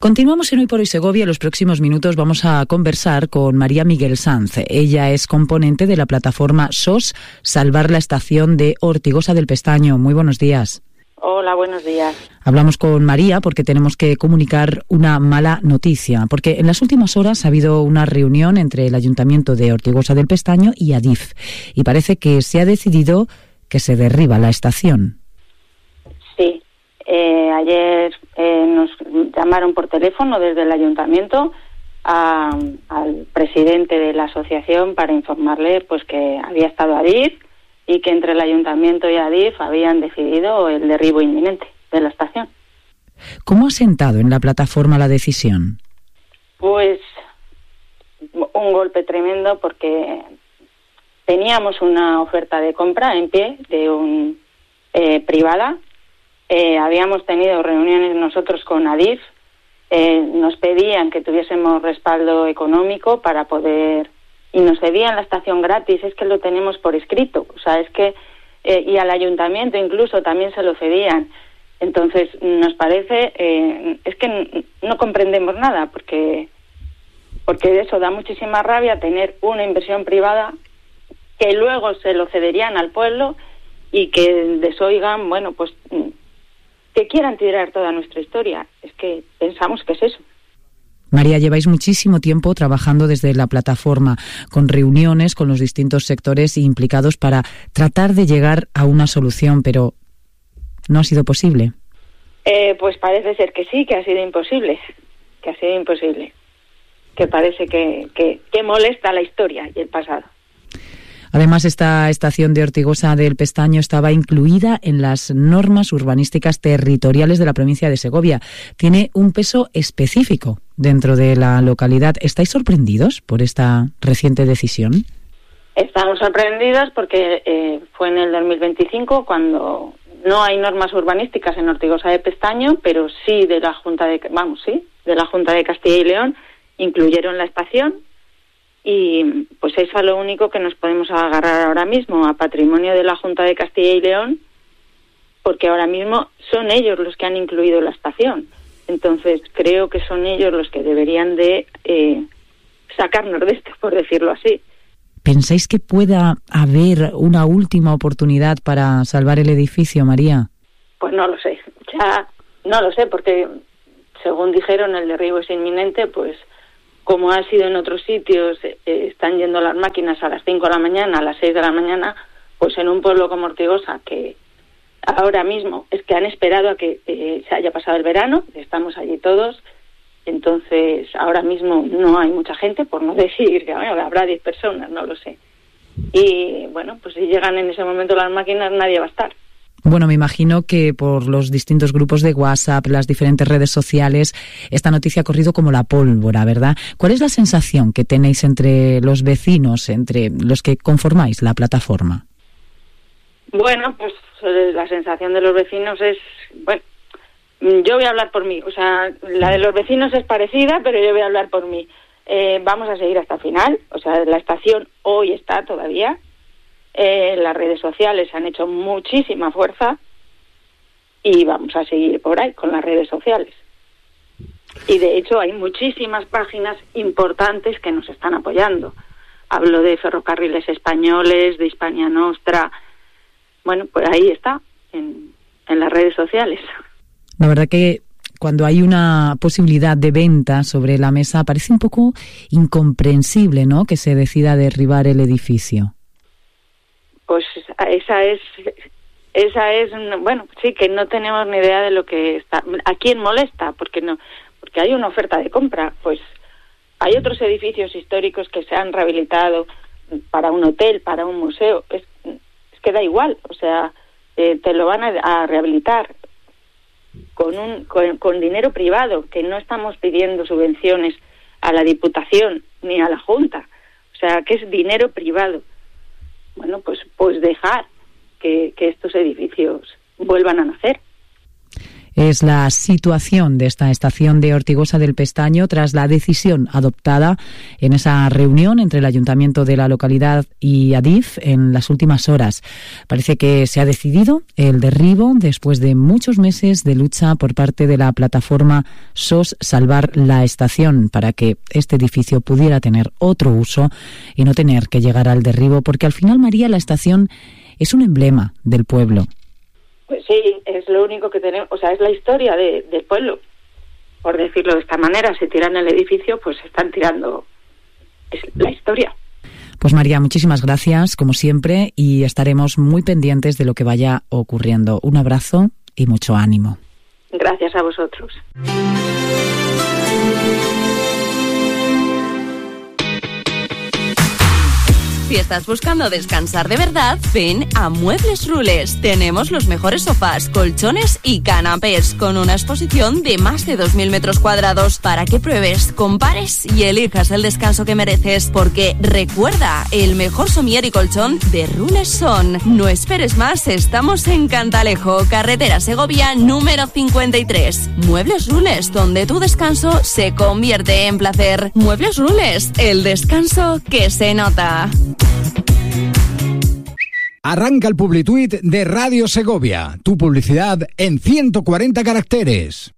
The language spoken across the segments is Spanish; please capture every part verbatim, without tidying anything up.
Continuamos en Hoy por Hoy Segovia. En los próximos minutos vamos a conversar con María Miguel Sanz. Ella es componente de la plataforma S O S Salvar la Estación de Ortigosa del Pestaño. Muy buenos días. Hola, buenos días. Hablamos con María porque tenemos que comunicar una mala noticia, porque en las últimas horas ha habido una reunión entre el Ayuntamiento de Ortigosa del Pestaño y Adif, y parece que se ha decidido que se derriba la estación. Sí, eh, ayer eh, nos llamaron por teléfono desde el Ayuntamiento a, al presidente de la asociación para informarle pues que había estado Adif y que entre el Ayuntamiento y Adif habían decidido el derribo inminente de la estación. ¿Cómo ha sentado en la plataforma la decisión? Pues un golpe tremendo, porque teníamos una oferta de compra en pie de un eh, privada. Eh, habíamos tenido reuniones nosotros con Adif. Eh, nos pedían que tuviésemos respaldo económico para poder... y nos cedían la estación gratis. Es que lo tenemos por escrito, o sea, es que eh, y al ayuntamiento incluso también se lo cedían. Entonces nos parece eh, es que no comprendemos nada, porque porque de eso da muchísima rabia tener una inversión privada que luego se lo cederían al pueblo y que desoigan, bueno, pues que quieran tirar toda nuestra historia. Es que pensamos que es eso. María, lleváis muchísimo tiempo trabajando desde la plataforma, con reuniones con los distintos sectores implicados para tratar de llegar a una solución, pero ¿no ha sido posible? Eh, pues parece ser que sí, que ha sido imposible, que ha sido imposible, que parece que, que, que molesta la historia y el pasado. Además, esta estación de Ortigosa del Pestaño estaba incluida en las normas urbanísticas territoriales de la provincia de Segovia. Tiene un peso específico dentro de la localidad. ¿Estáis sorprendidos por esta reciente decisión? Estamos sorprendidos porque eh, fue en el dos mil veinticinco cuando no hay normas urbanísticas en Ortigosa del Pestaño, pero sí de la Junta de, vamos, sí, de la Junta de Castilla y León incluyeron la estación. Y pues es a lo único que nos podemos agarrar ahora mismo, a patrimonio de la Junta de Castilla y León, porque ahora mismo son ellos los que han incluido la estación. Entonces creo que son ellos los que deberían de eh, sacarnos de esto, por decirlo así. ¿Pensáis que pueda haber una última oportunidad para salvar el edificio, María? Pues no lo sé, ya no lo sé, porque según dijeron el derribo es inminente, pues... como ha sido en otros sitios, eh, están yendo las máquinas a las cinco de la mañana, a las seis de la mañana, pues en un pueblo como Ortigosa, que ahora mismo es que han esperado a que eh, se haya pasado el verano, estamos allí todos, entonces ahora mismo no hay mucha gente, por no decir que bueno, habrá diez personas, no lo sé. Y bueno, pues si llegan en ese momento las máquinas, nadie va a estar. Bueno, me imagino que por los distintos grupos de WhatsApp, las diferentes redes sociales, esta noticia ha corrido como la pólvora, ¿verdad? ¿Cuál es la sensación que tenéis entre los vecinos, entre los que conformáis la plataforma? Bueno, pues la sensación de los vecinos es... bueno, yo voy a hablar por mí. O sea, la de los vecinos es parecida, pero yo voy a hablar por mí. Eh, vamos a seguir hasta el final. O sea, la estación hoy está todavía. Eh, las redes sociales han hecho muchísima fuerza y vamos a seguir por ahí con las redes sociales. Y de hecho hay muchísimas páginas importantes que nos están apoyando. Hablo de Ferrocarriles Españoles, de Hispania Nostra. Bueno, pues ahí está, en, en las redes sociales. La verdad que cuando hay una posibilidad de venta sobre la mesa parece un poco incomprensible, ¿no?, que se decida derribar el edificio. Pues esa es, esa es, bueno, sí, que no tenemos ni idea de lo que está, a quién molesta, porque no, porque hay una oferta de compra, pues hay otros edificios históricos que se han rehabilitado para un hotel, para un museo, es, es que da igual, o sea, eh, te lo van a, a rehabilitar con un, con, con dinero privado, que no estamos pidiendo subvenciones a la Diputación ni a la Junta, o sea, que es dinero privado. Bueno, pues pues dejar que, que estos edificios vuelvan a nacer. Es la situación de esta estación de Ortigosa del Pestaño tras la decisión adoptada en esa reunión entre el ayuntamiento de la localidad y Adif en las últimas horas. Parece que se ha decidido el derribo después de muchos meses de lucha por parte de la plataforma S O S Salvar la Estación para que este edificio pudiera tener otro uso y no tener que llegar al derribo, porque al final, María, la estación es un emblema del pueblo. Pues sí, es lo único que tenemos, o sea, es la historia de, del pueblo, por decirlo de esta manera. Si tiran el edificio, pues están tirando es la historia. Pues María, muchísimas gracias, como siempre, y estaremos muy pendientes de lo que vaya ocurriendo. Un abrazo y mucho ánimo. Gracias a vosotros. Si estás buscando descansar de verdad, ven a Muebles Rules. Tenemos los mejores sofás, colchones y canapés, con una exposición de más de dos mil metros cuadrados para que pruebes, compares y elijas el descanso que mereces. Porque recuerda, el mejor somier y colchón de Rules son. No esperes más, estamos en Cantalejo, carretera Segovia número cincuenta y tres. Muebles Rules, donde tu descanso se convierte en placer. Muebles Rules, el descanso que se nota. Arranca el Publituit de Radio Segovia. Tu publicidad en ciento cuarenta caracteres.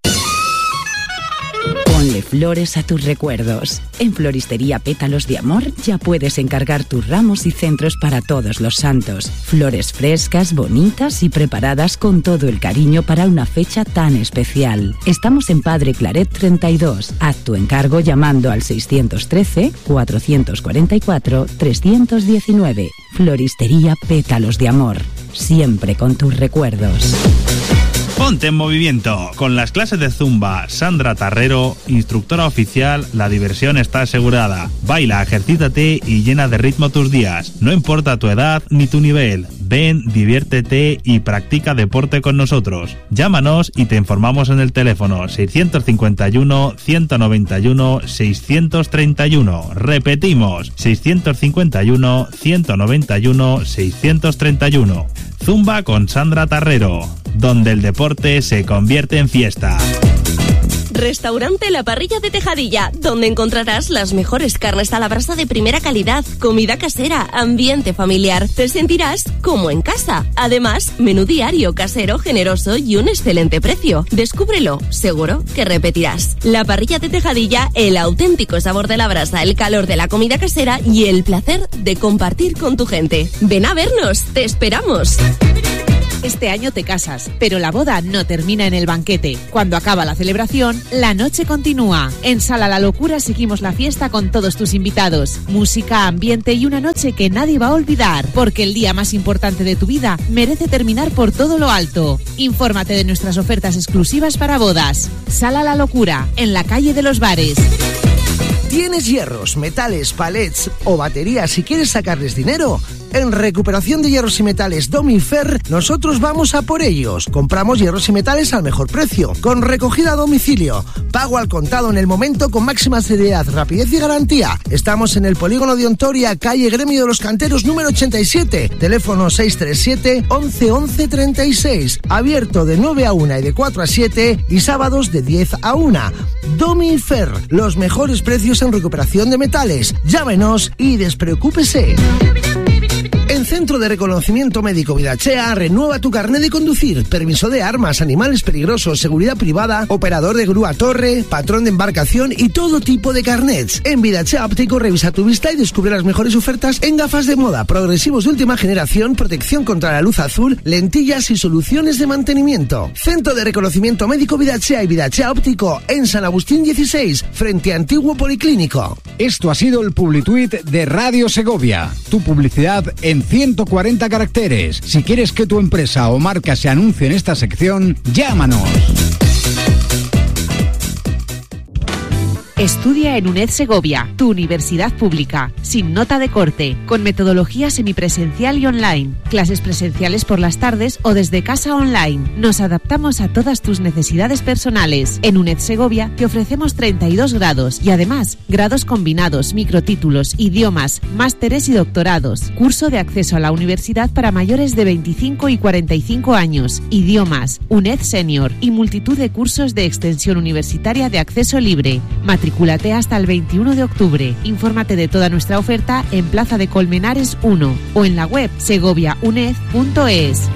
Ponle flores a tus recuerdos. En Floristería Pétalos de Amor ya puedes encargar tus ramos y centros para todos los santos. Flores frescas, bonitas y preparadas con todo el cariño para una fecha tan especial. Estamos en Padre Claret treinta y dos. Haz tu encargo llamando al seiscientos trece, cuatrocientos cuarenta y cuatro, trescientos diecinueve. Floristería Pétalos de Amor. Siempre con tus recuerdos. Ponte en movimiento. Con las clases de Zumba Sandra Tarrero, instructora oficial, la diversión está asegurada. Baila, ejercítate y llena de ritmo tus días. No importa tu edad ni tu nivel. Ven, diviértete y practica deporte con nosotros. Llámanos y te informamos en el teléfono seiscientos cincuenta y uno, ciento noventa y uno, seiscientos treinta y uno. Repetimos, seiscientos cincuenta y uno, ciento noventa y uno, seiscientos treinta y uno. Zumba con Sandra Tarrero, donde el deporte se convierte en fiesta. Restaurante La Parrilla de Tejadilla, donde encontrarás las mejores carnes a la brasa de primera calidad, comida casera, ambiente familiar. Te sentirás como en casa. Además, menú diario, casero, generoso y un excelente precio. Descúbrelo, seguro que repetirás. La Parrilla de Tejadilla, el auténtico sabor de la brasa, el calor de la comida casera y el placer de compartir con tu gente. Ven a vernos, te esperamos. Este año te casas, pero la boda no termina en el banquete. Cuando acaba la celebración, la noche continúa. En Sala La Locura seguimos la fiesta con todos tus invitados. Música, ambiente y una noche que nadie va a olvidar, porque el día más importante de tu vida merece terminar por todo lo alto. Infórmate de nuestras ofertas exclusivas para bodas. Sala La Locura, en la calle de los Bares. ¿Tienes hierros, metales, palets o baterías y quieres sacarles dinero? En Recuperación de Hierros y Metales Domifer, nosotros vamos a por ellos. Compramos hierros y metales al mejor precio, con recogida a domicilio, pago al contado en el momento con máxima seriedad, rapidez y garantía. Estamos en el Polígono de Ontoria, calle Gremio de los Canteros número ochenta y siete, teléfono seis tres siete, once, once, treinta y seis, abierto de nueve a una y de cuatro a siete y sábados de diez a una. Domifer, los mejores precios en recuperación de metales. Llámenos y despreocúpese. En Centro de Reconocimiento Médico Vidachea, renueva tu carnet de conducir, permiso de armas, animales peligrosos, seguridad privada, operador de grúa torre, patrón de embarcación y todo tipo de carnets. En Vidachea Óptico revisa tu vista y descubre las mejores ofertas en gafas de moda, progresivos de última generación, protección contra la luz azul, lentillas y soluciones de mantenimiento. Centro de Reconocimiento Médico Vidachea y Vidachea Óptico en San Agustín dieciséis, frente a Antiguo Policlínico. Esto ha sido el Publituit de Radio Segovia. Tu publicidad en ciento cuarenta caracteres. Si quieres que tu empresa o marca se anuncie en esta sección, llámanos. Esto Estudia en UNED Segovia, tu universidad pública, sin nota de corte, con metodología semipresencial y online, clases presenciales por las tardes o desde casa online. Nos adaptamos a todas tus necesidades personales. En UNED Segovia te ofrecemos treinta y dos grados y además grados combinados, microtítulos, idiomas, másteres y doctorados. Curso de acceso a la universidad para mayores de veinticinco y cuarenta y cinco años, idiomas, UNED Senior y multitud de cursos de extensión universitaria de acceso libre. Matricúlate hasta el veintiuno de octubre. Infórmate de toda nuestra oferta en Plaza de Colmenares uno o en la web segovia uned punto es.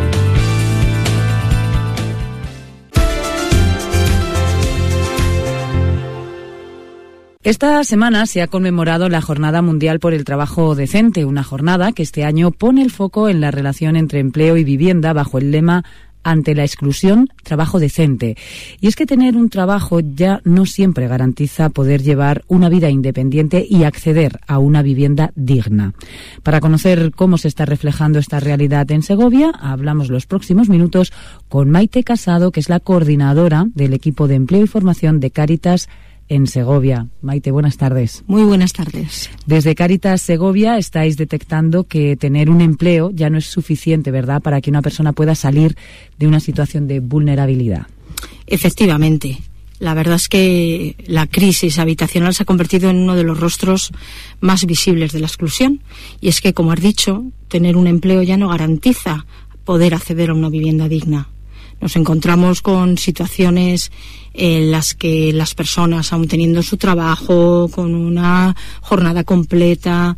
Esta semana se ha conmemorado la Jornada Mundial por el Trabajo Decente, una jornada que este año pone el foco en la relación entre empleo y vivienda bajo el lema ante la exclusión, trabajo decente. Y es que tener un trabajo ya no siempre garantiza poder llevar una vida independiente y acceder a una vivienda digna. Para conocer cómo se está reflejando esta realidad en Segovia, hablamos los próximos minutos con Maite Casado, que es la coordinadora del equipo de empleo y formación de Cáritas en Segovia. Maite, buenas tardes. Muy buenas tardes. Desde Cáritas Segovia estáis detectando que tener un empleo ya no es suficiente, ¿verdad?, para que una persona pueda salir de una situación de vulnerabilidad. Efectivamente. La verdad es que la crisis habitacional se ha convertido en uno de los rostros más visibles de la exclusión. Y es que, como has dicho, tener un empleo ya no garantiza poder acceder a una vivienda digna. Nos encontramos con situaciones en las que las personas, aun teniendo su trabajo, con una jornada completa,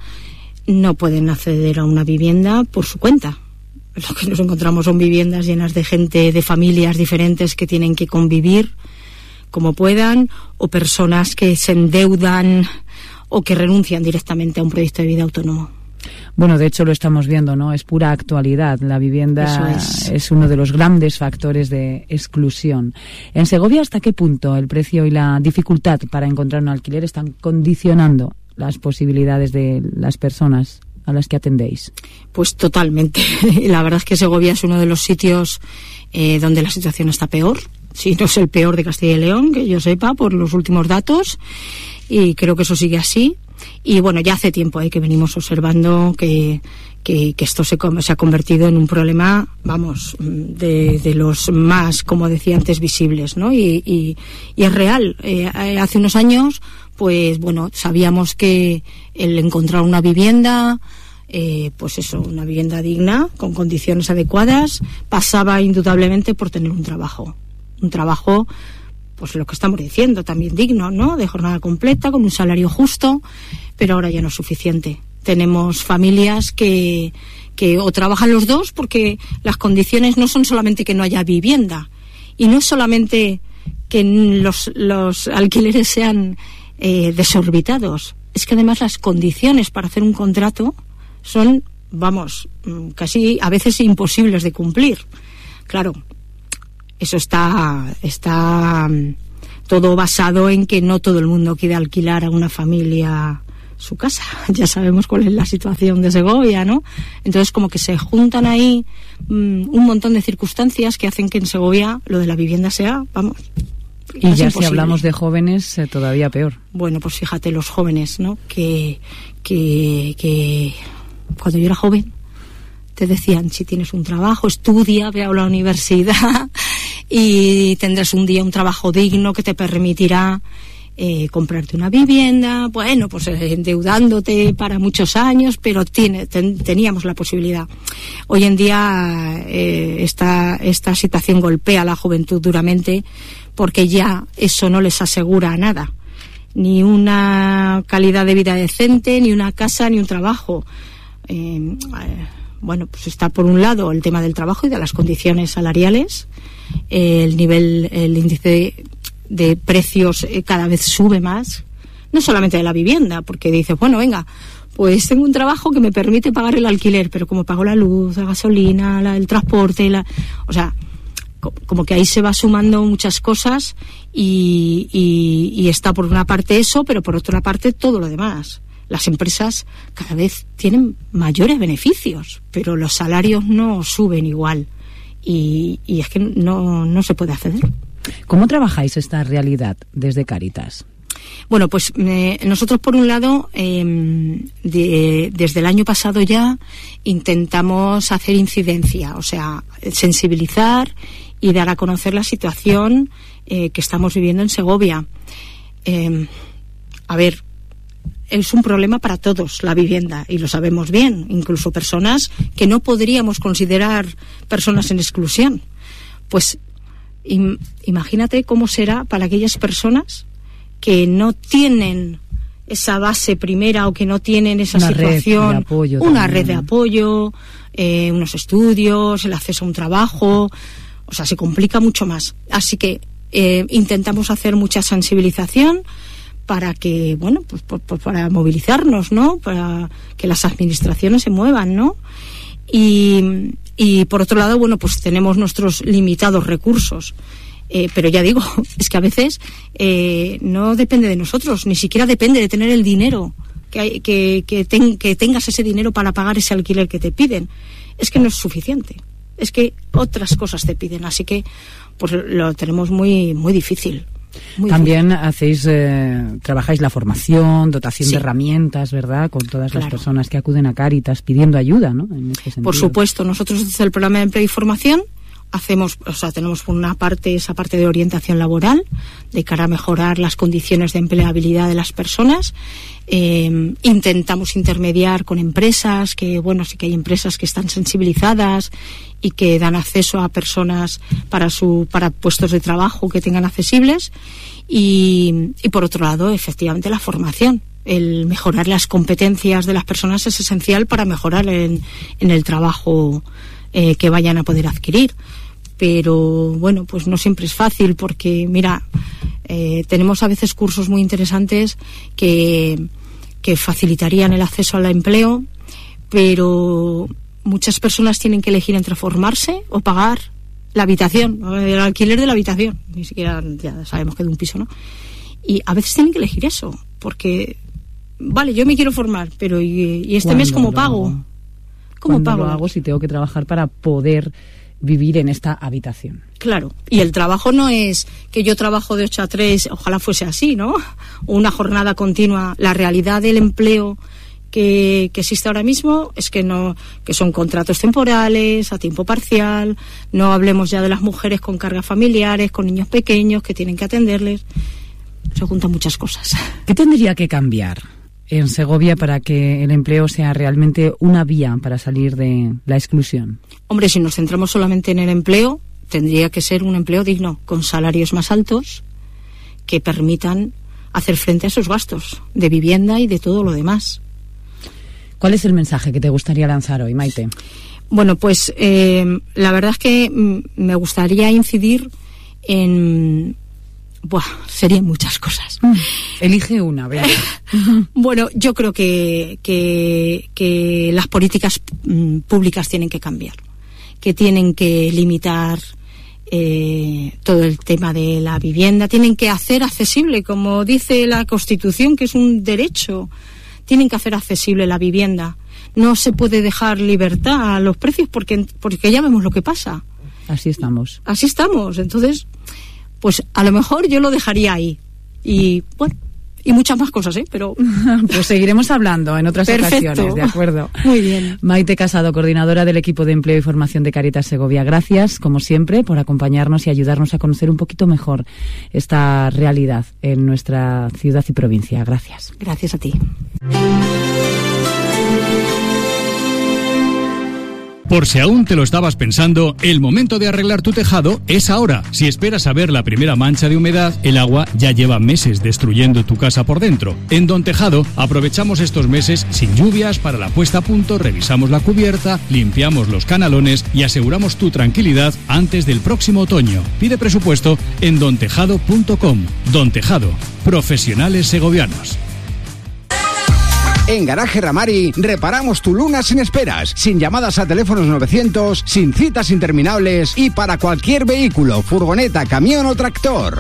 no pueden acceder a una vivienda por su cuenta. Lo que nos encontramos son viviendas llenas de gente, de familias diferentes que tienen que convivir como puedan, o personas que se endeudan o que renuncian directamente a un proyecto de vida autónomo. Bueno, de hecho lo estamos viendo, ¿no? Es pura actualidad. La vivienda es. es uno de los grandes factores de exclusión. En Segovia, ¿hasta qué punto el precio y la dificultad para encontrar un alquiler están condicionando las posibilidades de las personas a las que atendéis? Pues totalmente. La verdad es que Segovia es uno de los sitios eh, donde la situación está peor. Si no es el peor de Castilla y León, que yo sepa, por los últimos datos. Y creo que eso sigue así. Y bueno, ya hace tiempo eh, que venimos observando que, que, que esto se, se ha convertido en un problema, vamos, de, de los más, como decía antes, visibles, ¿no? Y, y, y es real. Eh, hace unos años, pues bueno, sabíamos que el encontrar una vivienda, eh, pues eso, una vivienda digna, con condiciones adecuadas, pasaba indudablemente por tener un trabajo. Un trabajo, pues lo que estamos diciendo, también digno, ¿no? De jornada completa, con un salario justo, pero ahora ya no es suficiente. Tenemos familias que, que o trabajan los dos, porque las condiciones no son solamente que no haya vivienda, y no es solamente que los, los alquileres sean eh, desorbitados, es que además las condiciones para hacer un contrato son, vamos, casi a veces imposibles de cumplir. Claro, eso está, está todo basado en que no todo el mundo quiere alquilar a una familia su casa. Ya sabemos cuál es la situación de Segovia, ¿no? Entonces, como que se juntan ahí mmm, un montón de circunstancias que hacen que en Segovia lo de la vivienda sea, vamos, y ya imposible. Si hablamos de jóvenes, eh, todavía peor. Bueno, pues fíjate, los jóvenes, ¿no? Que, que, que cuando yo era joven te decían, si tienes un trabajo, estudia, ve a la universidad y tendrás un día un trabajo digno que te permitirá eh, comprarte una vivienda, bueno, pues eh, endeudándote para muchos años, pero tiene, ten, teníamos la posibilidad. Hoy en día eh, esta, esta situación golpea a la juventud duramente, porque ya eso no les asegura nada, ni una calidad de vida decente, ni una casa, ni un trabajo. Eh, eh, bueno, pues está por un lado el tema del trabajo y de las condiciones salariales, eh, el nivel, el índice de, de precios eh, cada vez sube más, no solamente de la vivienda, porque dices, bueno, venga, pues tengo un trabajo que me permite pagar el alquiler, pero como pago la luz, la gasolina, la, el transporte, la, o sea, co- como que ahí se va sumando muchas cosas y, y, y está por una parte eso, pero por otra parte todo lo demás. Las empresas cada vez tienen mayores beneficios, pero los salarios no suben igual y, y es que no, no se puede acceder. ¿Cómo trabajáis esta realidad desde Cáritas? Bueno, pues eh, nosotros por un lado, eh, de, desde el año pasado ya intentamos hacer incidencia, o sea, sensibilizar y dar a conocer la situación eh, que estamos viviendo en Segovia. Eh, a ver, es un problema para todos la vivienda y lo sabemos bien, incluso personas que no podríamos considerar personas en exclusión. Pues im, imagínate cómo será para aquellas personas que no tienen esa base primera o que no tienen esa una situación, red de apoyo una también. red de apoyo, eh, unos estudios, el acceso a un trabajo, o sea, se complica mucho más. Así que eh, intentamos hacer mucha sensibilización para que, bueno, pues, pues, pues para movilizarnos, ¿no? Para que las administraciones se muevan, ¿no? Y, y por otro lado, bueno, pues tenemos nuestros limitados recursos. Eh, pero ya digo, es que a veces eh, no depende de nosotros, ni siquiera depende de tener el dinero, que, hay, que, que, ten, que tengas ese dinero para pagar ese alquiler que te piden. Es que no es suficiente, es que otras cosas te piden, así que pues lo tenemos muy, muy difícil. Muy También difícil. hacéis, eh, trabajáis la formación, dotación Sí. de herramientas, ¿verdad? Con todas Claro. las personas que acuden a Cáritas pidiendo ayuda, ¿no? En este sentido. Por supuesto, nosotros desde el programa de empleo y formación hacemos, o sea, tenemos por una parte esa parte de orientación laboral de cara a mejorar las condiciones de empleabilidad de las personas. Eh, intentamos intermediar con empresas, que bueno, sí que hay empresas que están sensibilizadas y que dan acceso a personas para su para puestos de trabajo que tengan accesibles. Y, y por otro lado, efectivamente, la formación. El mejorar las competencias de las personas es esencial para mejorar en, en el trabajo eh, que vayan a poder adquirir. Pero bueno, pues no siempre es fácil porque, mira, eh, tenemos a veces cursos muy interesantes que, que facilitarían el acceso al empleo, pero muchas personas tienen que elegir entre formarse o pagar la habitación, el alquiler de la habitación. Ni siquiera ya sabemos que de un piso, ¿no? Y a veces tienen que elegir eso, porque, vale, yo me quiero formar, pero ¿y, y este mes cómo pago? Hago? ¿Cómo pago? lo hago si tengo que trabajar para poder vivir en esta habitación? Claro, y el trabajo no es que yo trabajo de ocho a tres, ojalá fuese así, ¿no? O una jornada continua. La realidad del empleo que, que existe ahora mismo es que no, que son contratos temporales, a tiempo parcial. No hablemos ya de las mujeres con cargas familiares, con niños pequeños que tienen que atenderles. Se juntan muchas cosas. ¿Qué tendría que cambiar en Segovia para que el empleo sea realmente una vía para salir de la exclusión? Hombre, si nos centramos solamente en el empleo, tendría que ser un empleo digno, con salarios más altos, que permitan hacer frente a esos gastos de vivienda y de todo lo demás. ¿Cuál es el mensaje que te gustaría lanzar hoy, Maite? Bueno, pues eh, la verdad es que mm, me gustaría incidir en... Buah, serían muchas cosas. Mm. Elige una, vea. Bueno, yo creo que, que, que las políticas mm, públicas tienen que cambiar, que tienen que limitar eh, todo el tema de la vivienda, tienen que hacer accesible, como dice la Constitución, que es un derecho, tienen que hacer accesible la vivienda. No se puede dejar libertad a los precios porque, porque ya vemos lo que pasa. Así estamos. Así estamos, entonces... Pues a lo mejor yo lo dejaría ahí. Y bueno, y muchas más cosas, ¿eh? Pero... Pues seguiremos hablando en otras Perfecto. ocasiones, ¿de acuerdo? Muy bien. Maite Casado, coordinadora del equipo de empleo y formación de Cáritas Segovia. Gracias, como siempre, por acompañarnos y ayudarnos a conocer un poquito mejor esta realidad en nuestra ciudad y provincia. Gracias. Gracias a ti. Por si aún te lo estabas pensando, el momento de arreglar tu tejado es ahora. Si esperas a ver la primera mancha de humedad, el agua ya lleva meses destruyendo tu casa por dentro. En Don Tejado aprovechamos estos meses sin lluvias para la puesta a punto, revisamos la cubierta, limpiamos los canalones y aseguramos tu tranquilidad antes del próximo otoño. Pide presupuesto en don tejado punto com. Don Tejado, profesionales segovianos. En Garaje Ramari reparamos tu luna sin esperas, sin llamadas a teléfonos novecientos, sin citas interminables y para cualquier vehículo, furgoneta, camión o tractor.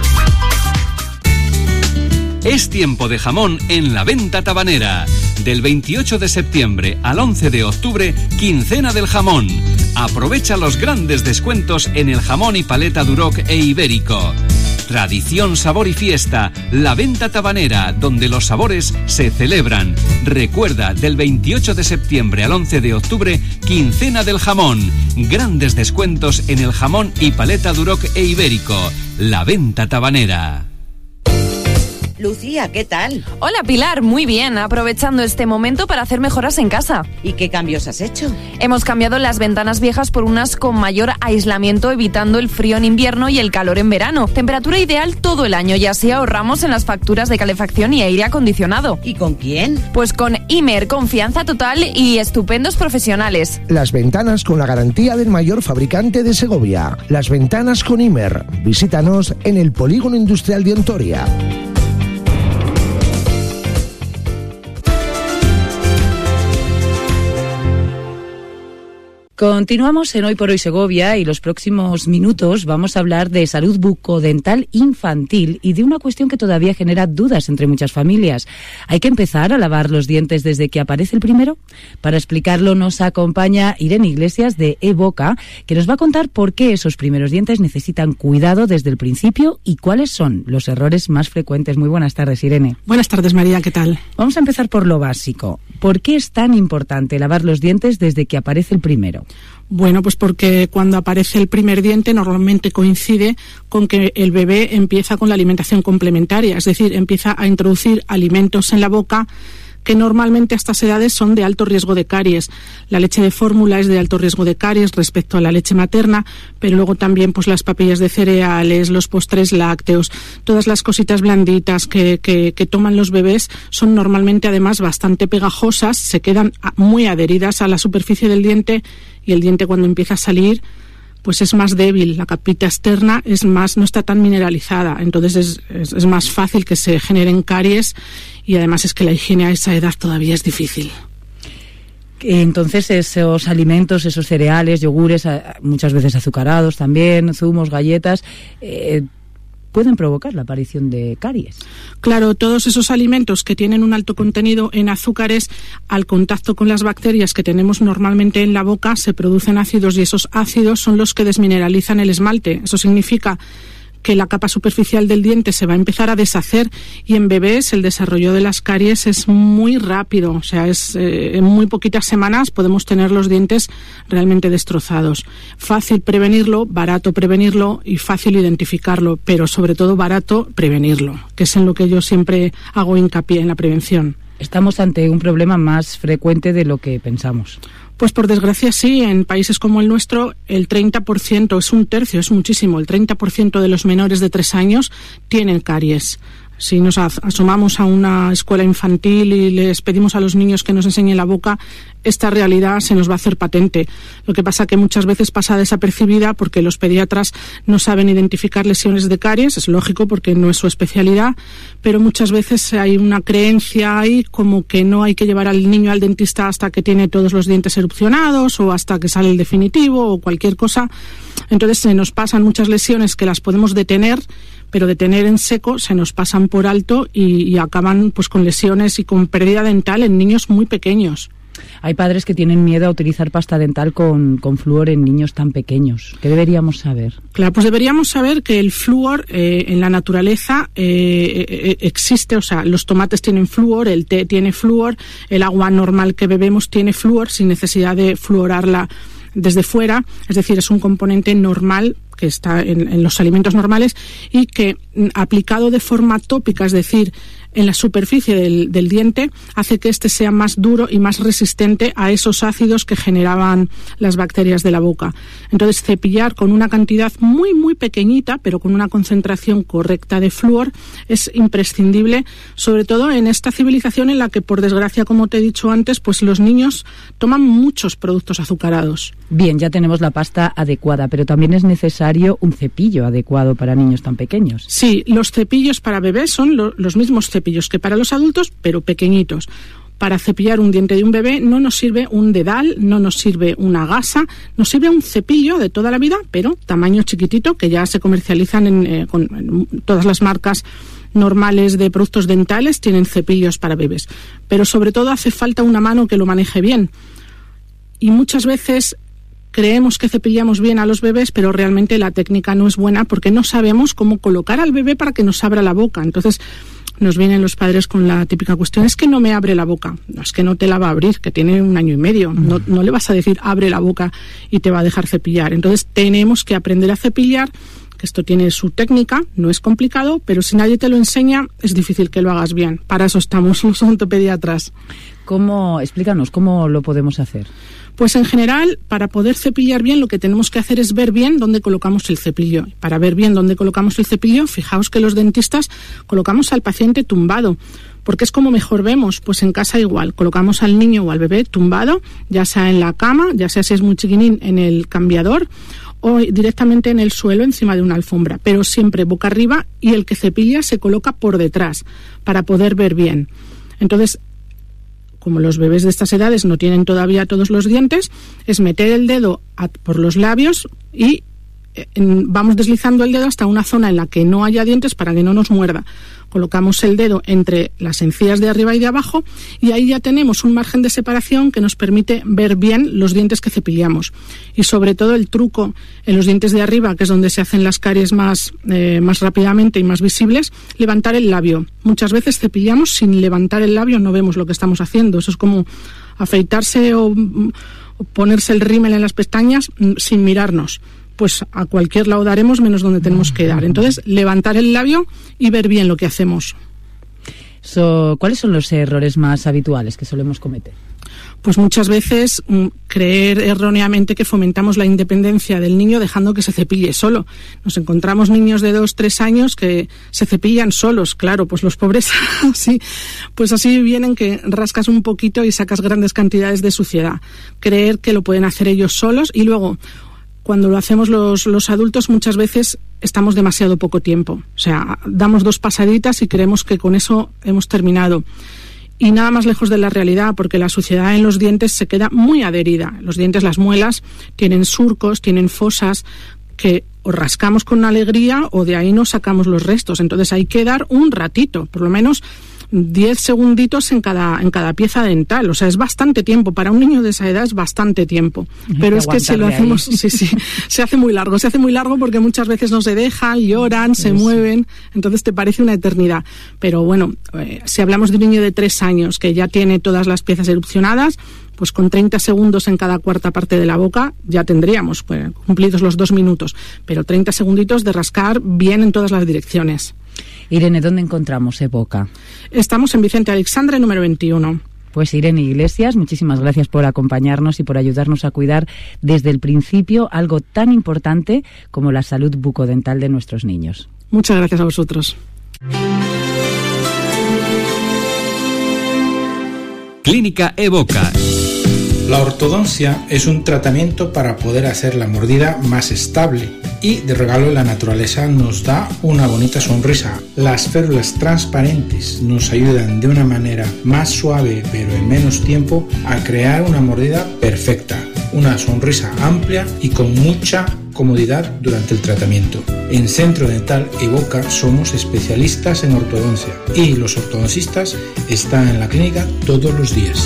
Es tiempo de jamón en la venta tabanera. Del veintiocho de septiembre al once de octubre, quincena del jamón. Aprovecha los grandes descuentos en el jamón y paleta Duroc e Ibérico. Tradición, sabor y fiesta, La Venta Tabanera, donde los sabores se celebran. Recuerda, del veintiocho de septiembre al once de octubre, quincena del jamón. Grandes descuentos en el jamón y paleta Duroc e Ibérico. La Venta Tabanera. Lucía, ¿qué tal? Hola Pilar, muy bien, aprovechando este momento para hacer mejoras en casa. ¿Y qué cambios has hecho? Hemos cambiado las ventanas viejas por unas con mayor aislamiento, evitando el frío en invierno y el calor en verano. Temperatura ideal todo el año y así ahorramos en las facturas de calefacción y aire acondicionado. ¿Y con quién? Pues con Imer, confianza total y estupendos profesionales. Las ventanas con la garantía del mayor fabricante de Segovia. Las ventanas con Imer. Visítanos en el Polígono Industrial de Ontoria. Continuamos en Hoy por Hoy Segovia y los próximos minutos vamos a hablar de salud bucodental infantil y de una cuestión que todavía genera dudas entre muchas familias. ¿Hay que empezar a lavar los dientes desde que aparece el primero? Para explicarlo nos acompaña Irene Iglesias de eBoca, que nos va a contar por qué esos primeros dientes necesitan cuidado desde el principio y cuáles son los errores más frecuentes. Muy buenas tardes, Irene. Buenas tardes, María, ¿qué tal? Vamos a empezar por lo básico. ¿Por qué es tan importante lavar los dientes desde que aparece el primero? Bueno, pues porque cuando aparece el primer diente normalmente coincide con que el bebé empieza con la alimentación complementaria, es decir, empieza a introducir alimentos en la boca que normalmente a estas edades son de alto riesgo de caries. La leche de fórmula es de alto riesgo de caries respecto a la leche materna, pero luego también pues las papillas de cereales, los postres lácteos, todas las cositas blanditas que, que, que toman los bebés son normalmente además bastante pegajosas, se quedan muy adheridas a la superficie del diente y el diente cuando empieza a salir pues es más débil, la capita externa es más, no está tan mineralizada, entonces es, es, es más fácil que se generen caries y además es que la higiene a esa edad todavía es difícil. Entonces esos alimentos, esos cereales, yogures, muchas veces azucarados también, zumos, galletas, eh, pueden provocar la aparición de caries. Claro, todos esos alimentos que tienen un alto contenido en azúcares, al contacto con las bacterias que tenemos normalmente en la boca, se producen ácidos y esos ácidos son los que desmineralizan el esmalte. Eso significa que la capa superficial del diente se va a empezar a deshacer y en bebés el desarrollo de las caries es muy rápido, o sea, es eh, en muy poquitas semanas podemos tener los dientes realmente destrozados. Fácil prevenirlo, barato prevenirlo y fácil identificarlo, pero sobre todo barato prevenirlo, que es en lo que yo siempre hago hincapié en la prevención. Estamos ante un problema más frecuente de lo que pensamos. Pues por desgracia sí, en países como el nuestro el treinta por ciento, es un tercio, es muchísimo, el treinta por ciento de los menores de tres años tienen caries. Si nos asomamos a una escuela infantil y les pedimos a los niños que nos enseñen la boca, esta realidad se nos va a hacer patente. Lo que pasa que muchas veces pasa desapercibida porque los pediatras no saben identificar lesiones de caries, es lógico porque no es su especialidad, pero muchas veces hay una creencia ahí como que no hay que llevar al niño al dentista hasta que tiene todos los dientes erupcionados o hasta que sale el definitivo o cualquier cosa. Entonces se nos pasan muchas lesiones que las podemos detener, pero detener en seco se nos pasan por alto y, y acaban pues con lesiones y con pérdida dental en niños muy pequeños. Hay padres que tienen miedo a utilizar pasta dental con, con flúor en niños tan pequeños. ¿Qué deberíamos saber? Claro, pues deberíamos saber que el flúor eh, en la naturaleza eh, eh, existe, o sea, los tomates tienen flúor, el té tiene flúor, el agua normal que bebemos tiene flúor sin necesidad de fluorarla desde fuera, es decir, es un componente normal que está en, en los alimentos normales y que aplicado de forma tópica, es decir, en la superficie del, del diente, hace que éste sea más duro y más resistente a esos ácidos que generaban las bacterias de la boca. Entonces, cepillar con una cantidad muy, muy pequeñita, pero con una concentración correcta de flúor, es imprescindible, sobre todo en esta civilización en la que, por desgracia, como te he dicho antes, pues los niños toman muchos productos azucarados. Bien, ya tenemos la pasta adecuada, pero también es necesario un cepillo adecuado para niños tan pequeños. Sí, los cepillos para bebés son lo, los mismos cepillos que para los adultos, pero pequeñitos. Para cepillar un diente de un bebé no nos sirve un dedal, no nos sirve una gasa, nos sirve un cepillo de toda la vida, pero tamaño chiquitito, que ya se comercializan en, eh, con en todas las marcas normales de productos dentales, tienen cepillos para bebés. Pero sobre todo hace falta una mano que lo maneje bien. Y muchas veces creemos que cepillamos bien a los bebés, pero realmente la técnica no es buena porque no sabemos cómo colocar al bebé para que nos abra la boca. Entonces nos vienen los padres con la típica cuestión, es que no me abre la boca. No, es que no te la va a abrir, que tiene un año y medio. No, no le vas a decir abre la boca y te va a dejar cepillar. Entonces tenemos que aprender a cepillar, que esto tiene su técnica, no es complicado, pero si nadie te lo enseña es difícil que lo hagas bien. Para eso estamos los odontopediatras. ¿Cómo, explícanos, cómo lo podemos hacer? Pues en general, para poder cepillar bien, lo que tenemos que hacer es ver bien dónde colocamos el cepillo. Para ver bien dónde colocamos el cepillo, fijaos que los dentistas colocamos al paciente tumbado, porque es como mejor vemos. Pues en casa igual, colocamos al niño o al bebé tumbado, ya sea en la cama, ya sea si es muy chiquinín en el cambiador, o directamente en el suelo encima de una alfombra, pero siempre boca arriba, y el que cepilla se coloca por detrás para poder ver bien. Entonces, como los bebés de estas edades no tienen todavía todos los dientes, es meter el dedo a, por los labios y en, vamos deslizando el dedo hasta una zona en la que no haya dientes para que no nos muerda. Colocamos el dedo entre las encías de arriba y de abajo y ahí ya tenemos un margen de separación que nos permite ver bien los dientes que cepillamos. Y sobre todo el truco en los dientes de arriba, que es donde se hacen las caries más, eh, más rápidamente y más visibles, levantar el labio. Muchas veces cepillamos sin levantar el labio, no vemos lo que estamos haciendo. Eso es como afeitarse o, o ponerse el rímel en las pestañas sin mirarnos. Pues a cualquier lado daremos menos donde tenemos que dar. Entonces, levantar el labio y ver bien lo que hacemos. So, ¿cuáles son los errores más habituales que solemos cometer? Pues muchas veces mm, creer erróneamente que fomentamos la independencia del niño dejando que se cepille solo. Nos encontramos niños de dos, tres años que se cepillan solos, claro, pues los pobres así, pues así vienen que rascas un poquito y sacas grandes cantidades de suciedad. Creer que lo pueden hacer ellos solos y luego, cuando lo hacemos los, los adultos, muchas veces estamos demasiado poco tiempo. O sea, damos dos pasaditas y creemos que con eso hemos terminado. Y nada más lejos de la realidad, porque la suciedad en los dientes se queda muy adherida. Los dientes, las muelas, tienen surcos, tienen fosas que o rascamos con alegría o de ahí nos sacamos los restos. Entonces hay que dar un ratito, por lo menos diez segunditos en cada en cada pieza dental. O sea, es bastante tiempo. Para un niño de esa edad es bastante tiempo. Pero es que si lo hacemos, sí, sí, se hace muy largo. Se hace muy largo porque muchas veces no se dejan, lloran, se sí. mueven. Entonces te parece una eternidad. Pero bueno, eh, si hablamos de un niño de tres años que ya tiene todas las piezas erupcionadas, pues con treinta segundos en cada cuarta parte de la boca ya tendríamos pues, cumplidos los dos minutos. Pero treinta segunditos de rascar bien en todas las direcciones. Irene, ¿dónde encontramos Evoca? Estamos en Vicente Alexandre, número veintiuno. Pues Irene Iglesias, muchísimas gracias por acompañarnos y por ayudarnos a cuidar desde el principio algo tan importante como la salud bucodental de nuestros niños. Muchas gracias a vosotros. Clínica Evoca. La ortodoncia es un tratamiento para poder hacer la mordida más estable y de regalo la naturaleza nos da una bonita sonrisa. Las férulas transparentes nos ayudan de una manera más suave pero en menos tiempo a crear una mordida perfecta, una sonrisa amplia y con mucha comodidad durante el tratamiento. En Centro Dental Evoca somos especialistas en ortodoncia y los ortodoncistas están en la clínica todos los días.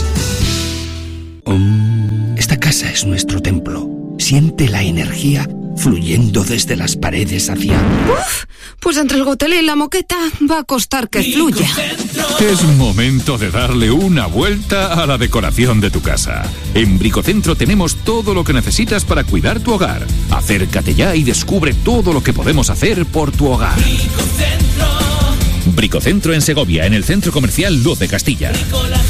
Esta casa es nuestro templo. Siente la energía fluyendo desde las paredes hacia... Uf, pues entre el gotelé y la moqueta va a costar que fluya. Es momento de darle una vuelta a la decoración de tu casa. En Bricocentro tenemos todo lo que necesitas para cuidar tu hogar. Acércate ya y descubre todo lo que podemos hacer por tu hogar. Bricocentro. Bricocentro en Segovia, en el Centro Comercial Luz de Castilla.